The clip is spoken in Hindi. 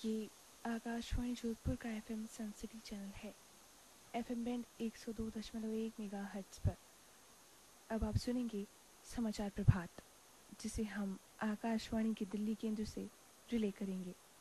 ये आकाशवाणी जोधपुर का एफएम सनसिटी चैनल है। एफएम बैंड 102.1 मेगाहर्ट्ज़ पर। अब आप सुनेंगे समाचार प्रभात, जिसे हम आकाशवाणी के दिल्ली केंद्र से रिले करेंगे।